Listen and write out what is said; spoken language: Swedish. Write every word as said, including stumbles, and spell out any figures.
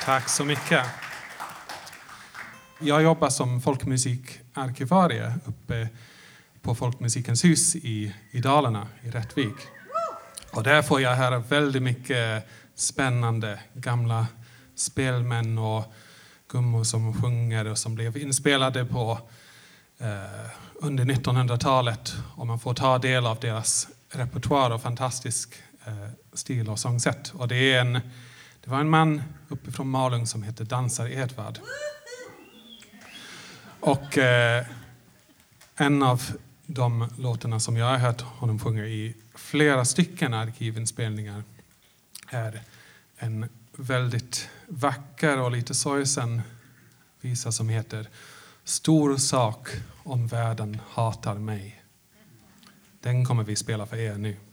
Tack så mycket. Jag jobbar som folkmusikarkivarie uppe på Folkmusikens hus i, i Dalarna, i Rättvik. Och där får jag höra väldigt mycket spännande gamla spelmän och gummor som sjunger och som blev inspelade på eh, under nittonhundratalet. Och man får ta del av deras repertoar och fantastisk eh, stil och sångsätt. Och det, är en, det var en man uppifrån Malung som heter Dansar Edvard. Och eh, en av de låtarna som jag har hört honom sjunga i flera stycken arkivinspelningar är en väldigt vacker och lite sorgsen visa som heter Stor sak om världen hatar mig. Den kommer vi spela för er nu.